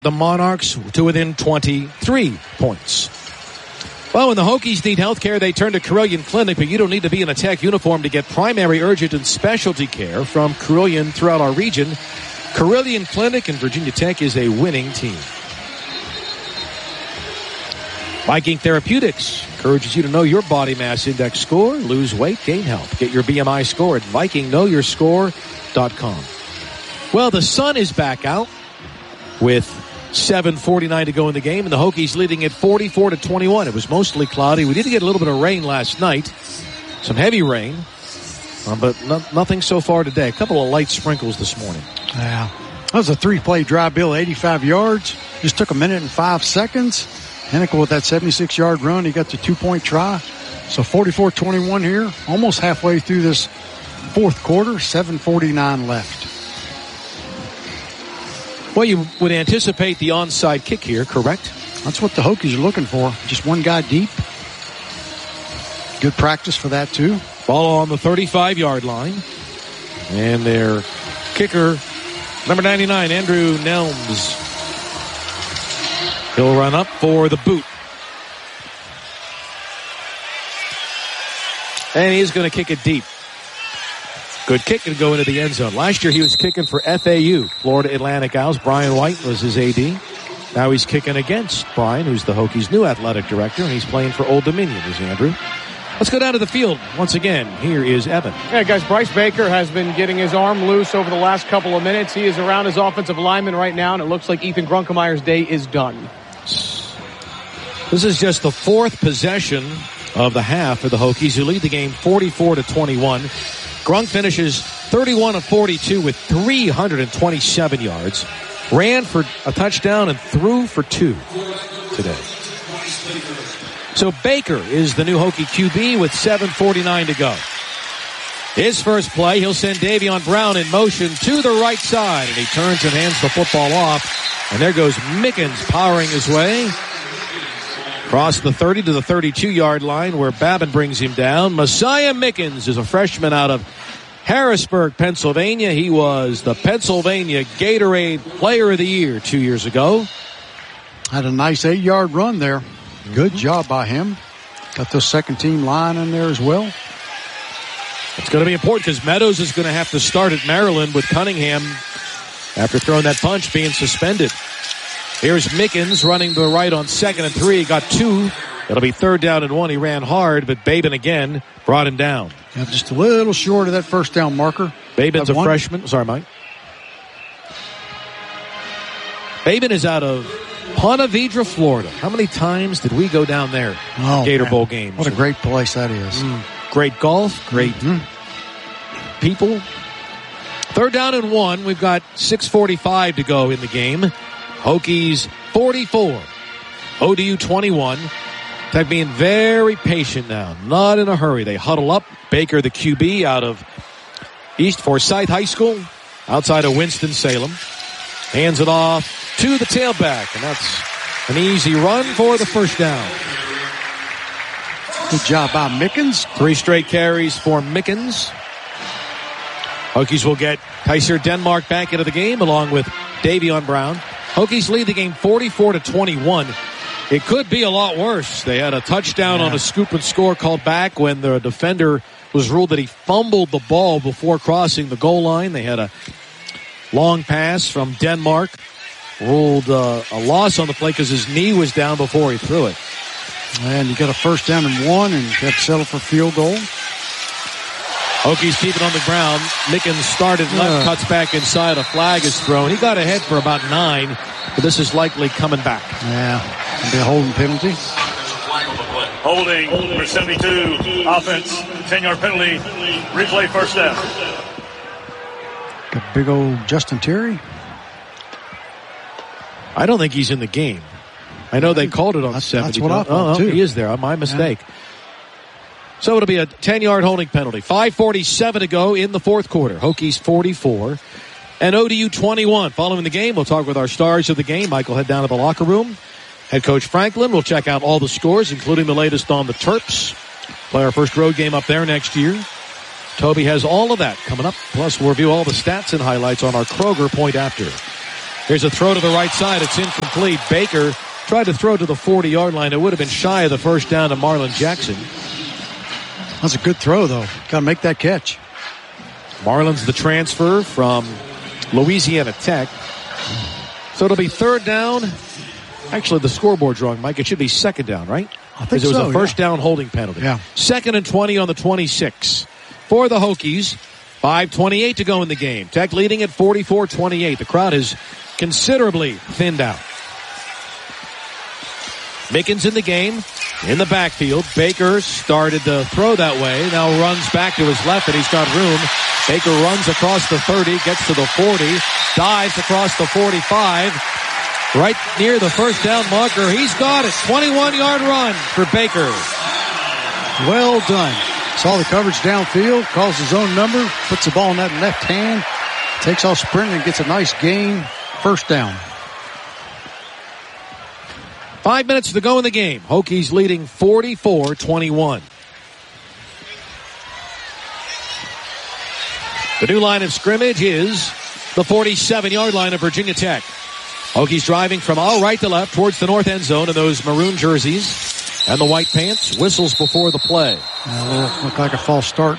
the Monarchs to within 23 points. Well, when the Hokies need health care, they turn to Carilion Clinic, but you don't need to be in a Tech uniform to get primary, urgent, and specialty care from Carilion throughout our region. Carilion Clinic and Virginia Tech is a winning team. Viking Therapeutics encourages you to know your body mass index score, lose weight, gain health. Get your BMI score at VikingKnowYourScore.com. Well, the sun is back out with 7:49 to go in the game, and the Hokies leading at 44-21. It was mostly cloudy. We did get a little bit of rain last night, some heavy rain, but nothing so far today. A couple of light sprinkles this morning. Yeah, that was a 3-play drive, Bill, 85 yards. Just took a minute and 5 seconds. Hennikel with that 76-yard run. He got the 2-point try. So 44-21 here, almost halfway through this fourth quarter, 7:49 left. Well, you would anticipate the onside kick here, correct? That's what the Hokies are looking for. Just one guy deep. Good practice for that, too. Ball on the 35-yard line. And their kicker, number 99, Andrew Nelms. He'll run up for the boot. And he's going to kick it deep. Good kick and go into the end zone. Last year he was kicking for FAU, Florida Atlantic Owls. Brian White was his AD. Now he's kicking against Brian, who's the Hokies' new athletic director, and he's playing for Old Dominion, is Andrew. Let's go down to the field once again. Here is Evan. Yeah, guys, Bryce Baker has been getting his arm loose over the last couple of minutes. He is around his offensive lineman right now, and it looks like Ethan Grunkemeier's day is done. This is just the fourth possession of the half for the Hokies, who lead the game 44-21. Grunk finishes 31 of 42 with 327 yards. Ran for a touchdown and threw for 2 today. So Baker is the new Hokie QB with 7:49 to go. His first play, he'll send Davion Brown in motion to the right side, and he turns and hands the football off. And there goes Mickens powering his way across the 30 to the 32-yard line, where Babin brings him down. Messiah Mickens is a freshman out of Harrisburg, Pennsylvania. He was the Pennsylvania Gatorade Player of the Year 2 years ago. Had a nice 8-yard run there. Good job by him. Got the second-team line in there as well. It's going to be important because Meadows is going to have to start at Maryland with Cunningham after throwing that punch being suspended. Here's Mickens running to the right on 2nd and 3. Got 2. It'll be 3rd down and 1. He ran hard, but Babin again brought him down. Yeah, just a little short of that first down marker. Babin's a freshman. Sorry, Mike. Babin is out of Ponte Vedra, Florida. How many times did we go down there? Gator Bowl games. What a great place that is. Great golf, great people. 3rd down and 1. We've got 6:45 to go in the game. Hokies 44. ODU 21. They're being very patient now. Not in a hurry. They huddle up. Baker, the QB, out of East Forsyth High School, outside of Winston-Salem. Hands it off to the tailback, and that's an easy run for the first down. Good job by Mickens. 3 straight carries for Mickens. Hokies will get Kaiser Denmark back into the game along with Davion Brown. Hokies lead the game 44-21. It could be a lot worse. They had a touchdown on a scoop and score called back when the defender was ruled that he fumbled the ball before crossing the goal line. They had a long pass from Denmark, ruled a loss on the play because his knee was down before he threw it. And you got a 1st down and 1, and you have to settle for field goal. Hokies keep it on the ground. Mickens started left, cuts back inside. A flag is thrown. He got ahead for about 9, but this is likely coming back. Yeah, it'll be a holding penalty. Holding for 72. Offense, 10-yard penalty. Replay first down. Got big old Justin Terry. I don't think he's in the game. I know they called it on 70. That's what I thought, too. He is there. My mistake. Yeah. So it'll be a 10-yard holding penalty. 5:47 to go in the fourth quarter. Hokies 44 and ODU 21. Following the game, we'll talk with our stars of the game. Michael head down to the locker room. Head coach Franklin will check out all the scores, including the latest on the Terps. Play our first road game up there next year. Toby has all of that coming up. Plus, we'll review all the stats and highlights on our Kroger Point After. Here's a throw to the right side. It's incomplete. Baker tried to throw to the 40-yard line. It would have been shy of the first down to Marlon Jackson. That's a good throw, though. Got to make that catch. Marlon's the transfer from Louisiana Tech. So it'll be third down. Actually, the scoreboard's wrong, Mike. It should be second down, right? I think so. It was a first down holding penalty. Yeah. 2nd and 20 on the 26 for the Hokies. 5:28 to go in the game. Tech leading at 44-28. The crowd is considerably thinned out. Mickens in the game, in the backfield. Baker started to throw that way. Now runs back to his left, and he's got room. Baker runs across the 30, gets to the 40, dives across the 45. Right near the first down marker. He's got it. 21-yard run for Baker. Well done. Saw the coverage downfield, calls his own number, puts the ball in that left hand, takes off sprinting and gets a nice gain. First down. 5 minutes to go in the game. Hokies leading 44-21. The new line of scrimmage is the 47-yard line of Virginia Tech. Hokies driving from all right to left towards the north end zone in those maroon jerseys and the white pants. Whistles before the play. Look like a false start.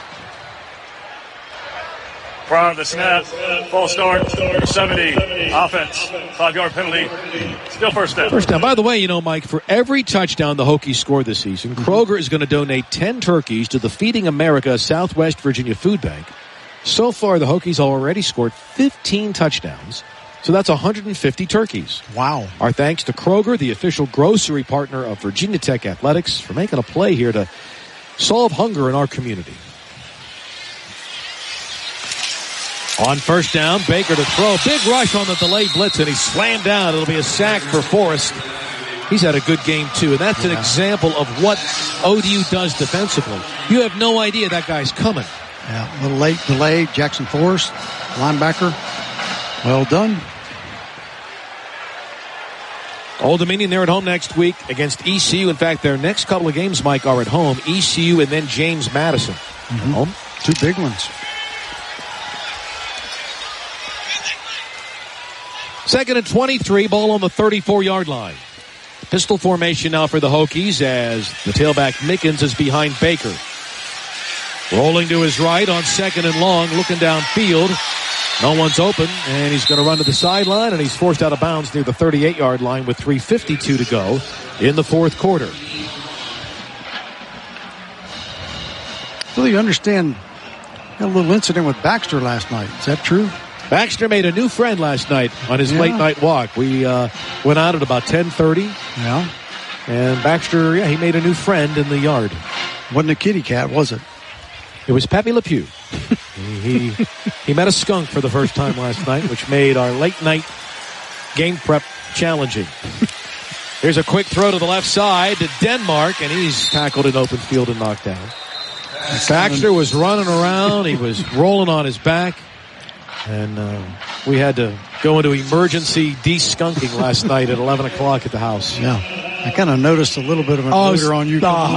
Prior to the snap, false start, 70, offense, 5-yard penalty, still first down. First down. By the way, you know, Mike, for every touchdown the Hokies score this season, Kroger is going to donate 10 turkeys to the Feeding America Southwest Virginia Food Bank. So far, the Hokies already scored 15 touchdowns. So that's 150 turkeys. Wow. Our thanks to Kroger, the official grocery partner of Virginia Tech Athletics, for making a play here to solve hunger in our community. On first down, Baker to throw. Big rush on the delayed blitz, and he's slammed down. It'll be a sack for Forrest. He's had a good game, too, and that's an example of what ODU does defensively. You have no idea that guy's coming. Yeah, a little late delay. Jackson Forrest, linebacker. Well done. Old Dominion, they're at home next week against ECU. In fact, their next couple of games, Mike, are at home. ECU and then James Madison. Mm-hmm. Home. Two big ones. Second and 23, ball on the 34-yard line. Pistol formation now for the Hokies as the tailback Mickens is behind Baker. Rolling to his right on second and long, looking downfield. No one's open, and he's going to run to the sideline, and he's forced out of bounds near the 38-yard line with 3:52 to go in the fourth quarter. So you understand, had a little incident with Baxter last night. Is that true? Baxter made a new friend last night on his late night walk. We went out at about 10:30. Yeah. And Baxter, he made a new friend in the yard. Wasn't a kitty cat, was it? It was Pepe Le Pew. He met a skunk for the first time last night, which made our late night game prep challenging. Here's a quick throw to the left side to Denmark, and he's tackled in open field and knocked down. Baxter was running around. He was rolling on his back. And we had to go into emergency de-skunking last night at 11 o'clock at the house. Yeah. I kind of noticed a little bit of an odor on you.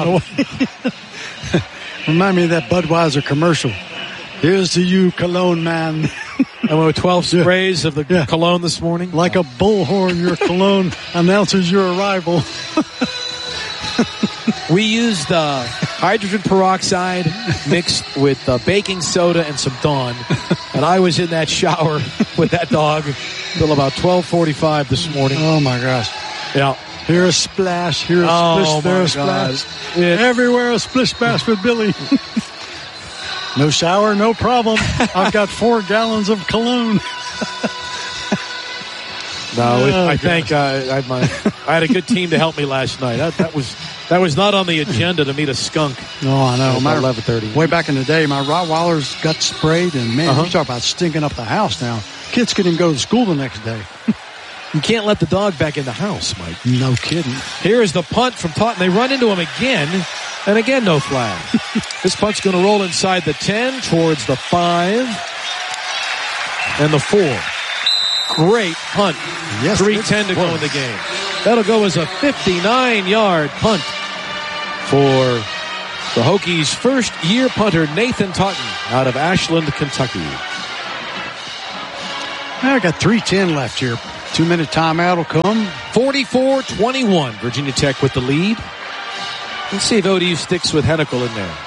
Remind me of that Budweiser commercial. Here's to you, cologne man. I went with 12 sprays of the cologne this morning. Like a bullhorn, your cologne announces your arrival. We used hydrogen peroxide mixed with baking soda and some Dawn. And I was in that shower with that dog till about 12:45 this morning. Oh, my gosh. Yeah. Here a splash, here a splish, there a splash. Everywhere a splish splash with Billy. No shower, no problem. I've got 4 gallons of cologne. No, I think I had a good team to help me last night. That was not on the agenda to meet a skunk. No, I know. About 11:30. Way back in the day, my Rottweilers got sprayed, and man, you talk about stinking up the house now. Kids couldn't even go to school the next day. You can't let the dog back in the house, Mike. No kidding. Here is the punt from Taunton. They run into him again, and again, no flag. This punt's going to roll inside the 10 towards the 5 and the 4. Great punt. Yes, 3:10 to go in the game. That'll go as a 59-yard punt for the Hokies' first-year punter, Nathan Taunton, out of Ashland, Kentucky. I got 3:10 left here. 2-minute timeout will come. 44-21. Virginia Tech with the lead. Let's see if ODU sticks with Hennikel in there.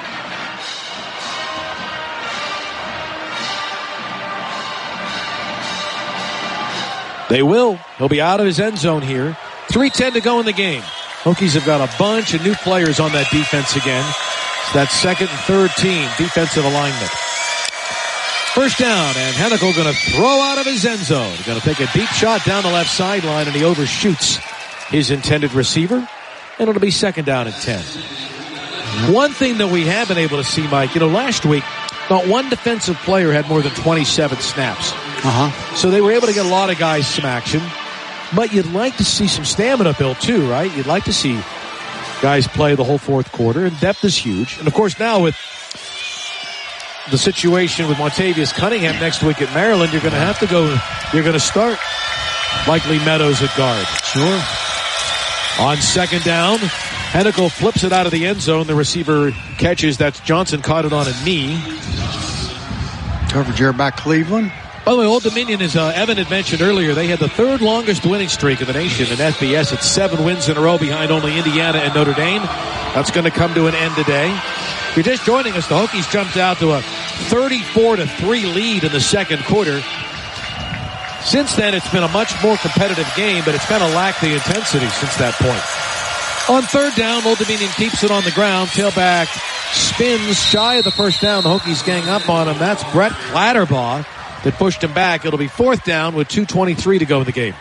They will. He'll be out of his end zone here. 3:10 to go in the game. Hokies have got a bunch of new players on that defense again. It's that second and third team defensive alignment. First down, and Hennikel going to throw out of his end zone. Going to take a deep shot down the left sideline, and he overshoots his intended receiver. And it'll be second down and 10. One thing that we have been able to see, Mike, last week, not one defensive player had more than 27 snaps. So they were able to get a lot of guys some action. But you'd like to see some stamina built too, right? You'd like to see guys play the whole fourth quarter, and depth is huge. And of course now with the situation with Montavious Cunningham next week at Maryland, you're going to start likely Meadows at guard. Sure. On second down, Hennikel flips it out of the end zone. The receiver catches. That's Johnson, caught it on a knee. Coverage here by Cleveland. By the way, Old Dominion, as Evan had mentioned earlier, they had the third longest winning streak in the nation in FBS. It's 7 wins in a row behind only Indiana and Notre Dame. That's going to come to an end today. If you're just joining us, the Hokies jumped out to a 34-3 lead in the second quarter. Since then, it's been a much more competitive game, but it's kind of lacked the intensity since that point. On third down, Old Dominion keeps it on the ground. Tailback spins shy of the first down. The Hokies gang up on him. That's Brett Clatterbaugh that pushed him back. It'll be fourth down with 2:23 to go in the game.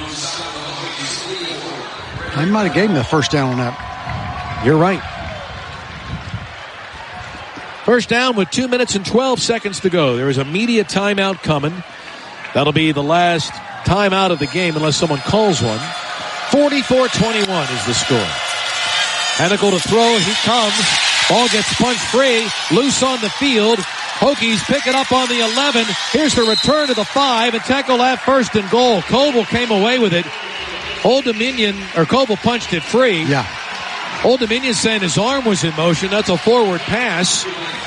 I might have gave him the first down on that. You're right. First down with 2 minutes and 12 seconds to go. There is a media timeout coming. That'll be the last timeout of the game unless someone calls one. 44-21 is the score. Hennikel to throw. He comes. Ball gets punched free. Loose on the field. Hokies pick it up on the 11. Here's the return to the 5 and tackle at first and goal. Coble came away with it. Coble punched it free. Yeah. Old Dominion saying his arm was in motion. That's a forward pass.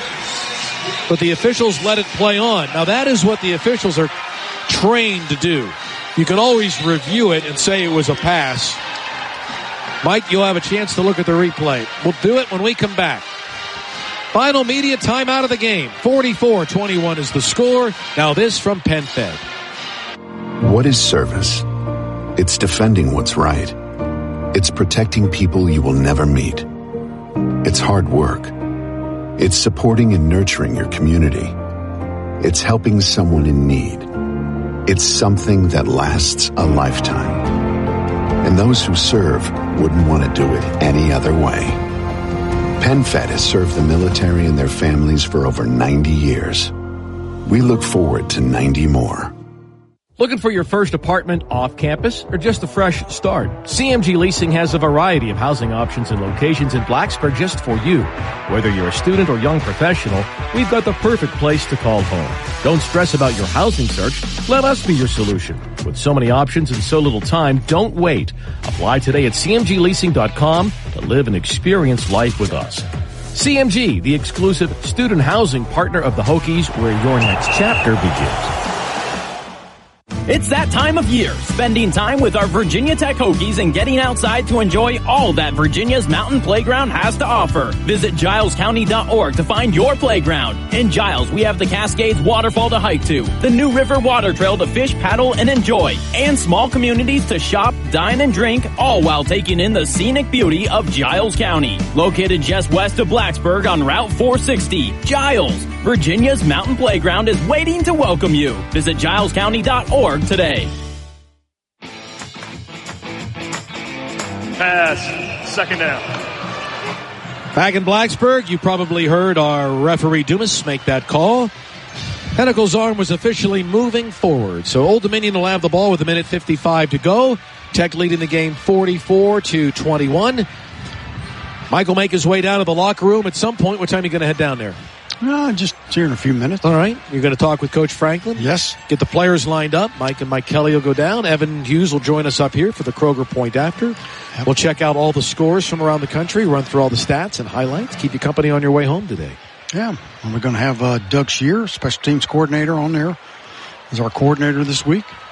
But the officials let it play on. Now that is what the officials are trained to do. You can always review it and say it was a pass. Mike, you'll have a chance to look at the replay. We'll do it when we come back. Final media timeout of the game. 44-21 is the score. Now this from PenFed. What is service? It's defending what's right. It's protecting people you will never meet. It's hard work. It's supporting and nurturing your community. It's helping someone in need. It's something that lasts a lifetime. And those who serve wouldn't want to do it any other way. PenFed has served the military and their families for over 90 years. We look forward to 90 more. Looking for your first apartment off campus or just a fresh start? CMG Leasing has a variety of housing options and locations in Blacksburg just for you. Whether you're a student or young professional, we've got the perfect place to call home. Don't stress about your housing search. Let us be your solution. With so many options and so little time, don't wait. Apply today at cmgleasing.com to live and experience life with us. CMG, the exclusive student housing partner of the Hokies, where your next chapter begins. It's that time of year, spending time with our Virginia Tech Hokies and getting outside to enjoy all that Virginia's Mountain Playground has to offer. Visit gilescounty.org to find your playground. In Giles, we have the Cascades Waterfall to hike to, the New River Water Trail to fish, paddle, and enjoy, and small communities to shop, dine, and drink, all while taking in the scenic beauty of Giles County. Located just west of Blacksburg on Route 460, Giles, Virginia's Mountain Playground is waiting to welcome you. Visit gilescounty.org today. Pass, second down. Back in Blacksburg, you probably heard our referee Dumas make that call. Hennikel's arm was officially moving forward. So Old Dominion will have the ball with 1:55 to go. Tech leading the game 44-21. Mike will make his way down to the locker room at some point. What time are you going to head down there? Just here in a few minutes. All right. You're going to talk with Coach Franklin? Yes. Get the players lined up. Mike and Mike Kelly will go down. Evan Hughes will join us up here for the Kroger Point After. Yep. We'll check out all the scores from around the country, run through all the stats and highlights. Keep you company on your way home today. Yeah. And we're going to have Doug Shear, special teams coordinator, on there is our coordinator this week.